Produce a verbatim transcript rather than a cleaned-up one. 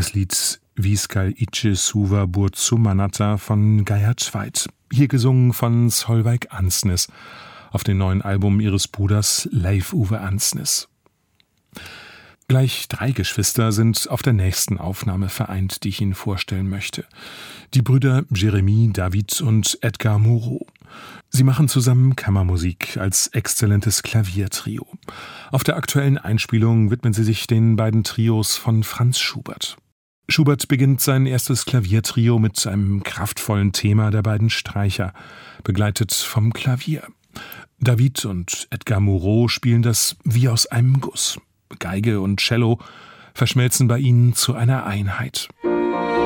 Das Lied Viskal Ice Suva Burzumanata von Geir Tveit, hier gesungen von Solveig Ansnes auf dem neuen Album ihres Bruders Leif Uwe Ansnes. Gleich drei Geschwister sind auf der nächsten Aufnahme vereint, die ich Ihnen vorstellen möchte. Die Brüder Jeremy, David und Edgar Moreau. Sie machen zusammen Kammermusik als exzellentes Klaviertrio. Auf der aktuellen Einspielung widmen sie sich den beiden Trios von Franz Schubert. Schubert beginnt sein erstes Klaviertrio mit einem kraftvollen Thema der beiden Streicher, begleitet vom Klavier. David und Edgar Moreau spielen das wie aus einem Guss. Geige und Cello verschmelzen bei ihnen zu einer Einheit.